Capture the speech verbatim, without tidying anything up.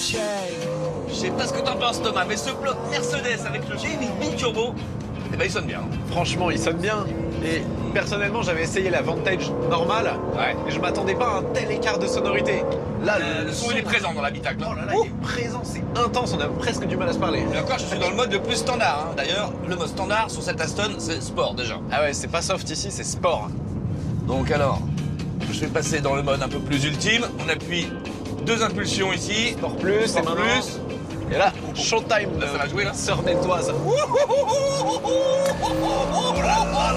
Je sais pas ce que t'en penses, Thomas, mais ce bloc Mercedes avec le G huit bi-turbo, eh ben il sonne bien. Franchement, il sonne bien. Et personnellement, j'avais essayé la Vantage normale. Ouais. Et je m'attendais pas à un tel écart de sonorité. Là, Euh, le son, il est présent dans l'habitacle. Oh là là, il est présent, c'est intense, on a presque du mal à se parler. Et encore, je suis dans le mode le plus standard. Hein. D'ailleurs, le mode standard sur cette Aston, c'est sport déjà. Ah ouais, c'est pas soft ici, c'est sport. Donc alors, je vais passer dans le mode un peu plus ultime. On appuie deux impulsions ici. Sport plus, Sport et maintenant... plus. Et là, showtime. Là, ça va jouer là. Sœur d'Eltoise. Oh là là.